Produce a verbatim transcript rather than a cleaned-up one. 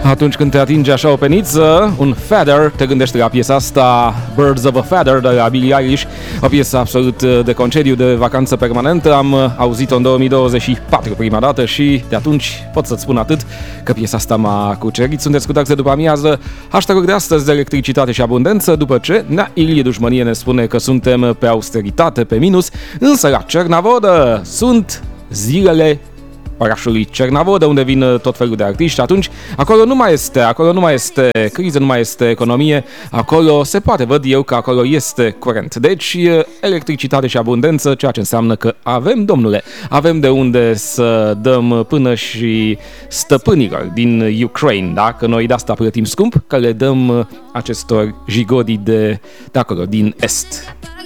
Atunci când te atinge așa o peniță, un feather, te gândești la piesa asta Birds of a Feather de la Billie Eilish, o piesă absolut de concediu, de vacanță permanentă. Am auzit-o în două mii douăzeci și patru prima dată și de atunci pot să-ți spun atât, că piesa asta m-a cucerit. Sunteți cu Taxe după amiază, hashtag-ul de astăzi de electricitate și abundență, după ce Nea Ilie Dușmănie ne spune că suntem pe austeritate, pe minus, însă la Cernavodă sunt zilele orașului Cernavodă, unde vin tot felul de artiști. Atunci, acolo nu mai este, acolo nu mai este criză, nu mai este economie, acolo se poate, văd eu că acolo este curent. Deci, electricitate și abundență, ceea ce înseamnă că avem, domnule, avem de unde să dăm până și stăpânilor din Ucraine, da? Că noi de asta plătim scump, că le dăm acestor jigodii de, de acolo, din Est.